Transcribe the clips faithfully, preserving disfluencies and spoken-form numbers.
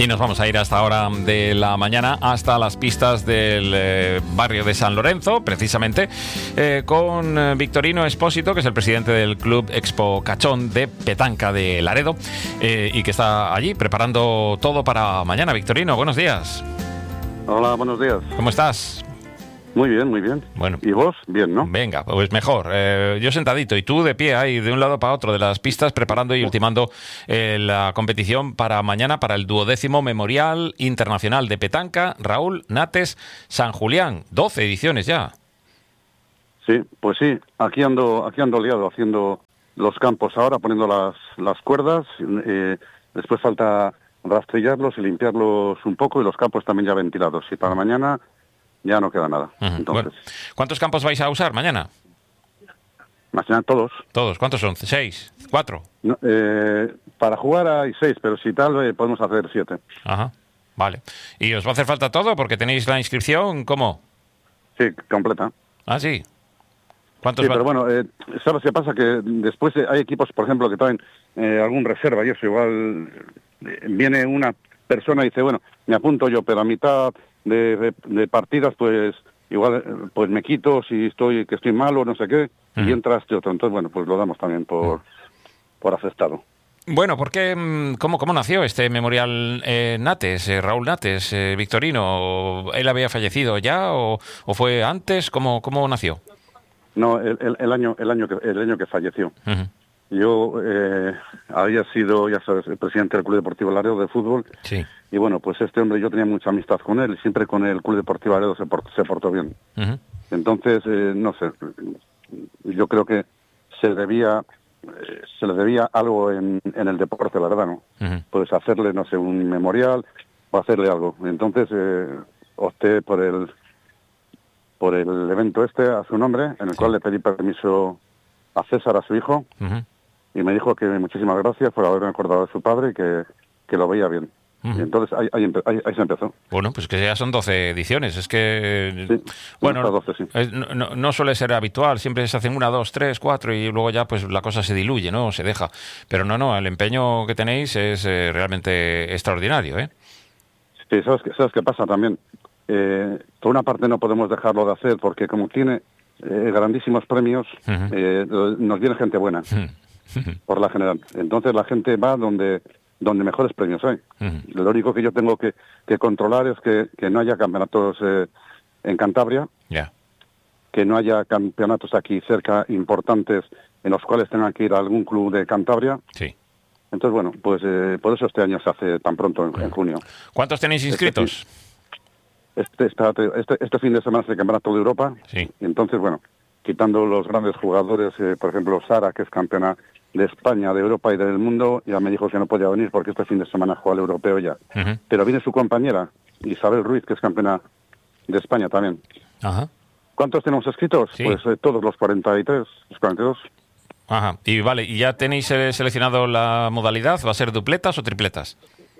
Y nos vamos a ir hasta ahora de la mañana hasta las pistas del eh, barrio de San Lorenzo, precisamente, eh, con eh, Victorino Espósito, que es el presidente del Club Expo Cachón de Petanca de Laredo, eh, y que está allí preparando todo para mañana. Victorino, buenos días. Hola, buenos días. ¿Cómo estás? Muy bien, muy bien. Bueno. ¿Y vos? Bien, ¿no? Venga, pues mejor. Eh, yo sentadito y tú de pie ahí, de un lado para otro de las pistas, preparando y ultimando eh, la competición para mañana, para el duodécimo Memorial Internacional de Petanca Raúl Nates San Julián. doce ediciones ya. Sí, pues sí. Aquí ando, aquí ando liado haciendo los campos ahora, poniendo las, las cuerdas. Eh, después falta rastrillarlos y limpiarlos un poco y los campos también ya ventilados. Y para mañana ya no queda nada. Uh-huh. Entonces, bueno, ¿cuántos campos vais a usar mañana? Mañana todos. ¿Todos? ¿Cuántos son? ¿Seis? ¿Cuatro? No, eh, para jugar hay seis, pero si tal eh, podemos hacer siete. Ajá, vale. ¿Y os va a hacer falta todo porque tenéis la inscripción? ¿Cómo? Sí, completa. Ah, sí. ¿Cuántos sí, va? pero bueno, eh, ¿sabes qué pasa? Que después eh, hay equipos, por ejemplo, que traen eh, algún reserva y eso. Igual eh, viene una persona y dice, bueno, me apunto yo, pero a mitad de, de, de partidas, pues igual pues me quito si estoy que estoy malo, no sé qué, uh-huh. y entra este otro. Entonces, bueno, pues lo damos también por, uh-huh. por aceptado. Bueno, ¿por qué, cómo, cómo nació este Memorial eh, Nates, eh, Raúl Nates, eh, Victorino? ¿Él había fallecido ya o, o fue antes? ¿Cómo, cómo nació? No, el, el, el año el año que el año que falleció. Uh-huh. Yo eh, había sido, ya sabes, el presidente del Club Deportivo Laredo de fútbol. Sí. Y bueno, pues este hombre, yo tenía mucha amistad con él y siempre con el Club Deportivo Laredo se, port, se portó bien. Uh-huh. Entonces, eh, no sé, yo creo que se debía, eh, se le debía algo en, en el deporte, la verdad, ¿no? Uh-huh. Pues hacerle, no sé, un memorial o hacerle algo. Entonces, eh, opté por el por el evento este a su nombre, en el sí. cual le pedí permiso a César, a su hijo, uh-huh. y me dijo que muchísimas gracias por haberme acordado de su padre y que, que lo veía bien. Uh-huh. Y entonces ahí, ahí, ahí, ahí se empezó. Bueno, pues que ya son doce ediciones. Es que, sí, bueno, doce, sí. no, no, no suele ser habitual. Siempre se hacen una, dos, tres, cuatro y luego ya pues la cosa se diluye, ¿no? Se deja. Pero no, no, el empeño que tenéis es eh, realmente extraordinario, ¿eh? Sí, ¿sabes qué, sabes qué pasa también? Eh, por una parte no podemos dejarlo de hacer porque como tiene eh, grandísimos premios, uh-huh. eh, nos viene gente buena, uh-huh. por la general. Entonces la gente va donde donde mejores premios hay. Uh-huh. Lo único que yo tengo que, que controlar es que, que no haya campeonatos eh, en Cantabria, yeah. que no haya campeonatos aquí cerca importantes en los cuales tengan que ir a algún club de Cantabria. Sí. Entonces, bueno, pues eh, por eso este año se hace tan pronto, en, uh-huh. en junio. ¿Cuántos tenéis inscritos? Este, este, este, este fin de semana es el Campeonato de Europa. Sí. Y entonces, bueno, quitando los grandes jugadores, eh, por ejemplo, Sara, que es campeona de España, de Europa y del mundo, ya me dijo que no podía venir porque este fin de semana juega el europeo ya. Uh-huh. Pero viene su compañera, Isabel Ruiz, que es campeona de España también. Ajá. ¿Cuántos tenemos escritos? Sí. Pues eh, todos los cuarenta y tres, los cuarenta y dos. Ajá. Y vale, ¿y ya tenéis eh, seleccionado la modalidad? ¿Va a ser dupletas o tripletas?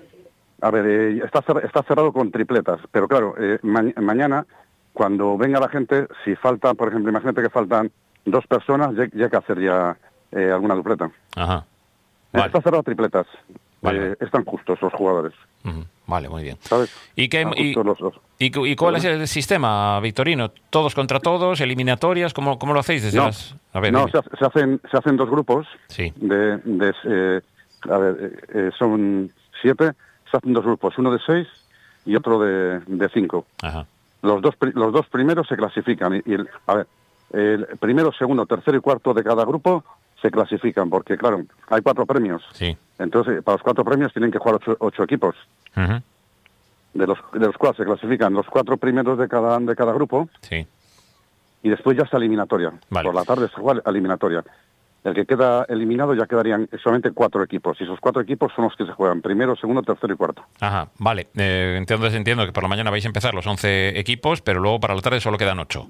A ver, eh, está, cer- está cerrado con tripletas, pero claro, eh, ma- mañana, cuando venga la gente, si falta, por ejemplo, imagínate que faltan dos personas, ya, ya hay que hacer ya eh, alguna dupleta. Ajá. Vale. Está cerrado tripletas. Vale. Eh, están justos los jugadores. Uh-huh. Vale, muy bien. ¿Sabes? ¿Y, qué, y, los, los. y, ¿Y cuál es el sistema, Victorino? ¿Todos contra todos? ¿Eliminatorias? ¿Cómo, cómo lo hacéis? Desde no, las... a ver, no se, se, hacen, se hacen dos grupos. Sí. De, de, eh, a ver, eh, son siete. Se hacen dos grupos, uno de seis y otro de, de cinco. Ajá. Los dos, los dos primeros se clasifican. Y, y el, a ver, el primero, segundo, tercero y cuarto de cada grupo se clasifican, porque claro, hay cuatro premios. Sí. Entonces, para los cuatro premios tienen que jugar ocho, ocho equipos. Uh-huh. De los, de los cuales se clasifican los cuatro primeros de cada, de cada grupo. Sí. Y después ya está eliminatoria. Vale. Por la tarde se juega eliminatoria. El que queda eliminado ya quedarían solamente cuatro equipos. Y esos cuatro equipos son los que se juegan primero, segundo, tercero y cuarto. Ajá, vale. Eh, entonces entiendo que por la mañana vais a empezar los once equipos, pero luego para la tarde solo quedan ocho.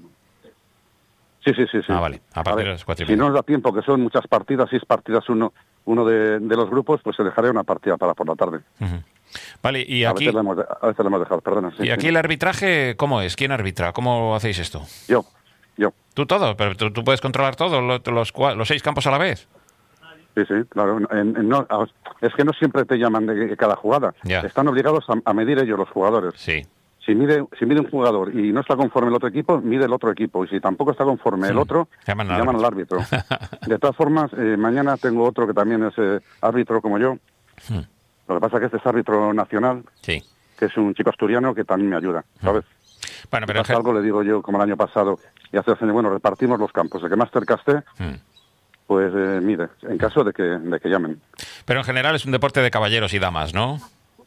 Sí, sí, sí. sí. Ah, vale. A partir de las cuatro y si media. no nos da tiempo, que son muchas partidas, seis partidas uno uno de, de los grupos, pues se dejaría una partida para por la tarde. Uh-huh. Vale, y a aquí... Veces la hemos, a veces la hemos dejado, perdona. Sí, ¿Y aquí sí. el arbitraje cómo es? ¿Quién arbitra? ¿Cómo hacéis esto? Yo, yo. ¿Tú todo? ¿Pero tú, tú puedes controlar todo, los, los, los seis campos a la vez? Sí, sí, claro. En, en, no, es que no siempre te llaman de cada jugada. Ya. Están obligados a, a medir ellos los jugadores. Sí. Si mide, si mide un jugador y no está conforme el otro equipo, mide el otro equipo. Y si tampoco está conforme el otro, llaman al llaman al árbitro. De todas formas, eh, mañana tengo otro que también es eh, árbitro como yo. Hmm. Lo que pasa es que este es árbitro nacional, sí. que es un chico asturiano que también me ayuda, ¿sabes? Hmm. Bueno, pero... Algo le digo yo, como el año pasado, y hace dos años, bueno, repartimos los campos. El que más cerca esté... Hmm. Pues eh, mire, en caso de que, de que llamen. Pero en general es un deporte de caballeros y damas, ¿no?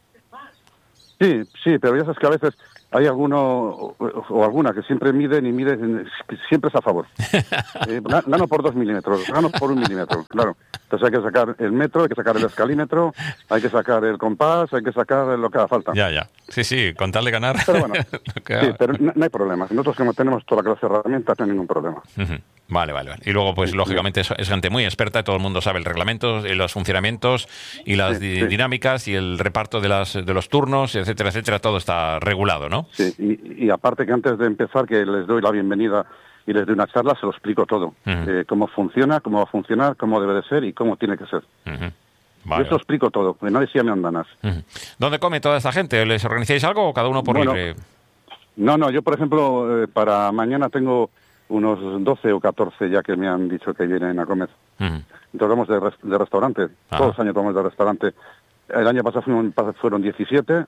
Sí, sí, pero ya sabes que a veces hay alguno o, o alguna que siempre miden y miden, siempre es a favor. Eh, gano por dos milímetros, gano por un milímetro, claro. Entonces hay que sacar el metro, hay que sacar el escalímetro, hay que sacar el compás, hay que sacar lo que haga falta. Ya, ya. Sí, sí, con tal de ganar. Pero bueno, sí, pero no, no hay problema. Nosotros que tenemos toda la clase de herramientas no hay ningún problema. Uh-huh. Vale, vale, vale. Y luego, pues, sí, lógicamente, sí. es gente muy experta, todo el mundo sabe el reglamento, los funcionamientos y las sí, di- sí. dinámicas y el reparto de las de los turnos, etcétera, etcétera, todo está regulado, ¿no? Sí, y, y aparte que antes de empezar, que les doy la bienvenida y les doy una charla, se lo explico todo. Uh-huh. Eh, cómo funciona, cómo va a funcionar, cómo debe de ser y cómo tiene que ser. Uh-huh. Vale. Yo eso lo explico todo, que nadie se llame andanas. Uh-huh. ¿Dónde come toda esta gente? ¿Les organizáis algo o cada uno por bueno, libre? No, no, yo por ejemplo, eh, para mañana tengo unos doce o catorce ya que me han dicho que vienen a comer. Uh-huh. Entonces vamos de, res- de restaurante, uh-huh. Todos los años vamos de restaurante. El año pasado fueron, fueron diecisiete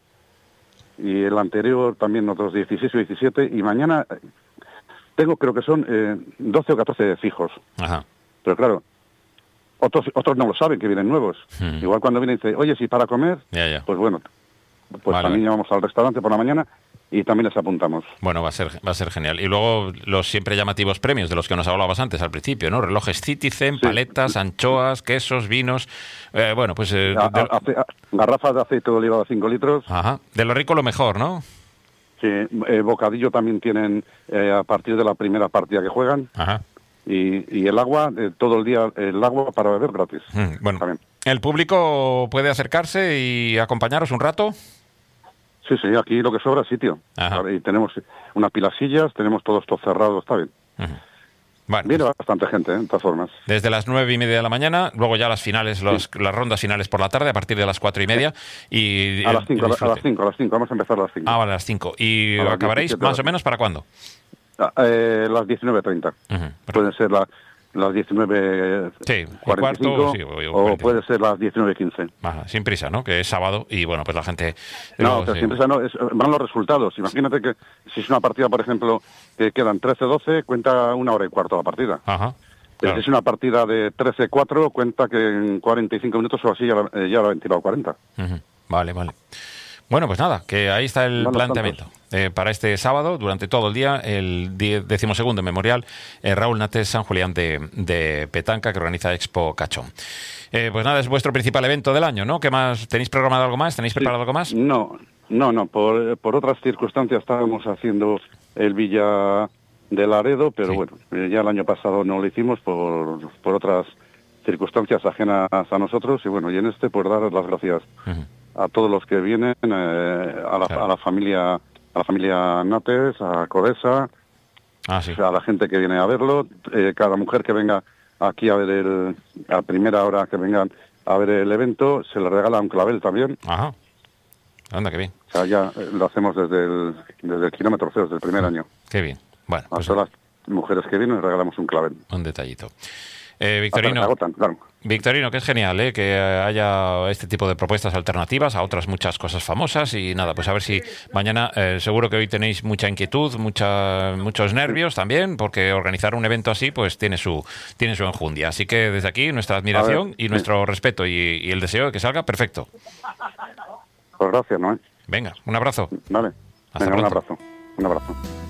y el anterior también otros dieciséis o diecisiete y mañana tengo creo que son eh, doce o catorce fijos. Uh-huh. Pero claro, otros otros no lo saben que vienen nuevos. Uh-huh. Igual cuando vienen dice, oye, si para comer, yeah, yeah. pues bueno, pues vale, también vale. Vamos al restaurante por la mañana y también les apuntamos. Bueno, va a ser va a ser genial. Y luego los siempre llamativos premios de los que nos hablabas antes al principio, ¿no? Relojes Citizen, sí. Paletas, anchoas, quesos, vinos. Eh, bueno, pues... Eh, a, de... a, a, garrafas de aceite de oliva de cinco litros. Ajá. De lo rico lo mejor, ¿no? Sí, eh, bocadillo también tienen eh, a partir de la primera partida que juegan. Ajá. Y, y el agua, eh, todo el día, el agua para beber gratis. Mm, bueno, también. ¿El público puede acercarse y acompañaros un rato? Sí, sí, aquí lo que sobra es sitio. Ajá. Y tenemos unas pilasillas, tenemos todo esto cerrado, está bien. Uh-huh. Bueno, viene pues, bastante gente, ¿eh? De todas formas. Desde las nueve y media de la mañana, luego ya las finales, los, sí. las rondas finales por la tarde, a partir de las cuatro y media. Y, a, las cinco, a las cinco, a las cinco, vamos a empezar a las cinco. Ah, vale, a las cinco. ¿Y a acabaréis más o menos para cuándo? Eh, las diecinueve treinta. Uh-huh. Pueden ser la, las diecinueve cuarenta y cinco sí, o puede ser las diecinueve quince. Ajá, sin prisa, ¿no? Que es sábado y bueno, pues la gente... No, luego, pero sí. sin prisa no, es, van los resultados. Imagínate que si es una partida, por ejemplo, que quedan trece doce, cuenta una hora y cuarto la partida. Ajá. Claro. Si es una partida de trece cuatro, cuenta que en cuarenta y cinco minutos o así ya, eh, ya la han tirado cuarenta. Uh-huh. Vale, vale. Bueno, pues nada, que ahí está el no planteamiento. Eh, para este sábado, durante todo el día, el decimosegundo memorial eh, Raúl Natés San Julián de, de Petanca, que organiza Expo Cachón. Eh, pues nada, es vuestro principal evento del año, ¿no? ¿Qué más? ¿Tenéis programado algo más? ¿Tenéis preparado sí. algo más? No, no, no. Por, por otras circunstancias estábamos haciendo el Villa de Laredo, pero sí. bueno, eh, ya el año pasado no lo hicimos por, por otras circunstancias ajenas a nosotros y bueno, y en este pues dar las gracias uh-huh. a todos los que vienen, eh, a, la, claro. a la familia a la familia Natés, a Codesa, ah, sí. a la gente que viene a verlo, eh, cada mujer que venga aquí a ver el, a primera hora que vengan a ver el evento, se le regala un clavel también. Ajá. Anda, qué bien. O sea, ya eh, lo hacemos desde el, desde el kilómetro cero, desde el primer año. Qué bien. Bueno, a pues todas las mujeres que vienen les regalamos un clavel. Un detallito. Eh, Victorino, agotan, claro. Victorino, que es genial ¿eh? que haya este tipo de propuestas alternativas a otras muchas cosas famosas y nada, pues a ver si mañana, eh, seguro que hoy tenéis mucha inquietud, mucha, muchos nervios también, porque organizar un evento así pues tiene su tiene su enjundia. Así que desde aquí nuestra admiración ver, y sí. nuestro respeto y, y el deseo de que salga perfecto. Pues gracias, ¿no? Venga, un abrazo. Vale, Hasta Venga, pronto. un abrazo. Un abrazo.